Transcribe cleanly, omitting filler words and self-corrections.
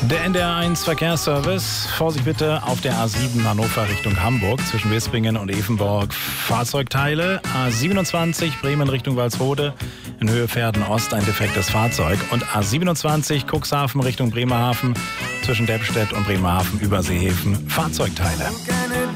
Der NDR1 Verkehrsservice. Vorsicht bitte auf der A7 Hannover Richtung Hamburg zwischen Wispingen und Evenborg. Fahrzeugteile. A27 Bremen Richtung Walsrode in Höhe Verden Ost ein defektes Fahrzeug. Und A27 Cuxhaven Richtung Bremerhaven zwischen Deppstedt und Bremerhaven Überseehäfen Fahrzeugteile.